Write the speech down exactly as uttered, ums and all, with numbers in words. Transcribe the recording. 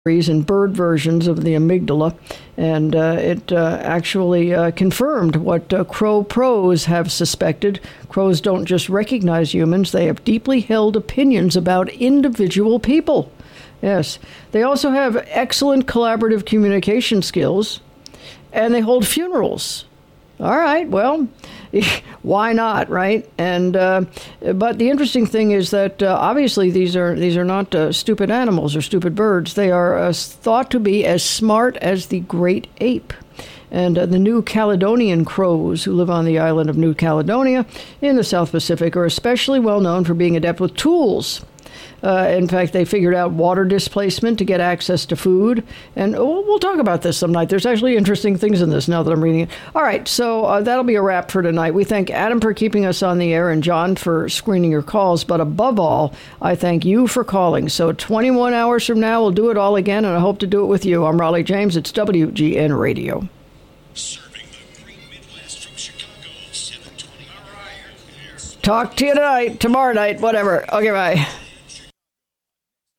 and bird versions of the amygdala, and uh, it uh, actually uh, confirmed what uh, crow pros have suspected. Crows don't just recognize humans, they have deeply held opinions about individual people. Yes, they also have excellent collaborative communication skills, and they hold funerals. All right, well, why not, right? And uh, but the interesting thing is that uh, obviously these are these are not uh, stupid animals or stupid birds. They are uh, thought to be as smart as the great ape. And uh, the New Caledonian crows, who live on the island of New Caledonia in the South Pacific, are especially well known for being adept with tools. Uh, in fact, they figured out water displacement to get access to food. And oh, we'll talk about this some night. There's actually interesting things in this now that I'm reading it. All right, so uh, that'll be a wrap for tonight. We thank Adam for keeping us on the air and John for screening your calls. But above all, I thank you for calling. So twenty-one hours from now, we'll do it all again, and I hope to do it with you. I'm Raleigh James. It's W G N Radio. Serving the Great Midwest from Chicago, seven twenty. All right. Talk to you tonight, tomorrow night, whatever. Okay, bye.